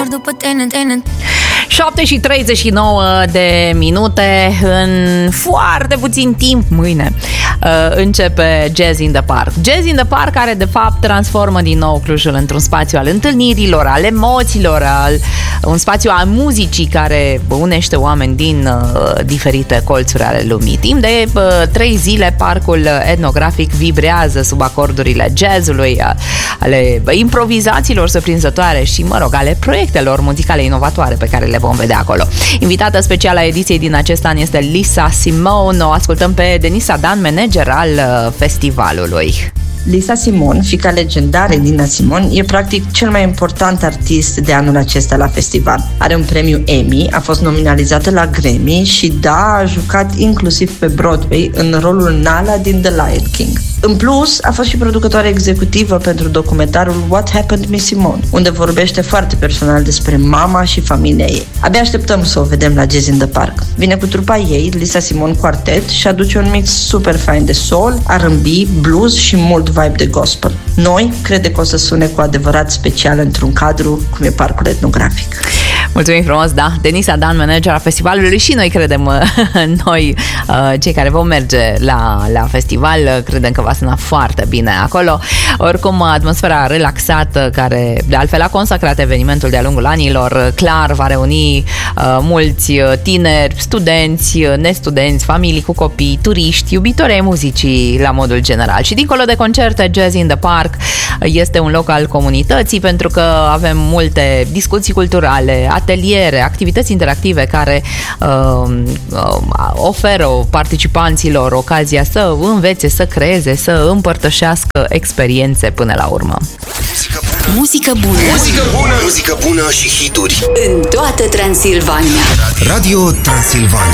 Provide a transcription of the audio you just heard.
doar după tine. 7:39 de minute. În foarte puțin timp, mâine, începe Jazz in the Park. Jazz in the Park, care de fapt transformă din nou Clujul într-un spațiu al întâlnirilor, al emoțiilor, un spațiu al muzicii care unește oameni din diferite colțuri ale lumii. Timp de 3 zile, parcul etnografic vibrează sub acordurile jazzului, ale improvizațiilor surprinzătoare și, ale proiectelor muzicale inovatoare pe care le vom vedea acolo. Invitată specială a ediției din acest an este Lisa Simone. O ascultăm pe Denisa Dan, manager al festivalului. Lisa Simone, fiica legendarei Nina Simone, e practic cel mai important artist de anul acesta la festival. Are un premiu Emmy, a fost nominalizată la Grammy și a jucat inclusiv pe Broadway în rolul Nala din The Lion King. În plus, a fost și producătoare executivă pentru documentarul What Happened Miss Simone, unde vorbește foarte personal despre mama și familia ei. Abia așteptăm să o vedem la Jazz in the Park. Vine cu trupa ei, Lisa Simone Quartet, și aduce un mix super fain de soul, R&B, blues și mult vibe de gospel. Noi credem că o să sune cu adevărat special într-un cadru cum e parcul etnografic. Mulțumim frumos, da. Denisa Dan, manager a festivalului, și noi credem, cei care vom merge la festival, credem că va suna foarte bine acolo. Oricum, atmosfera relaxată, care de altfel a consacrat evenimentul de-a lungul anilor, clar va reuni mulți tineri, studenți, nestudenți, familii cu copii, turiști, iubitori ai muzicii la modul general. Și dincolo de concerte, Jazz in the Park este un loc al comunității, pentru că avem multe discuții culturale, ateliere, activități interactive care oferă participanților ocazia să învețe, să creeze, să împărtășească experiențe până la urmă. Muzică bună. Muzică bună. Muzică bună și hituri în toată Transilvania. Radio Transilvania.